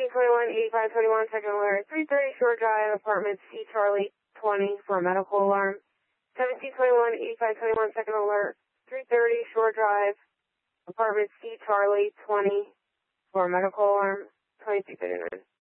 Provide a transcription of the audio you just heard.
1721-8521, second alert. 330 Shore Drive, apartment C Charlie 20 for a medical alarm. 1721-8521, second alert. 330 Shore Drive, apartment C Charlie 20 for a medical alarm. 2259.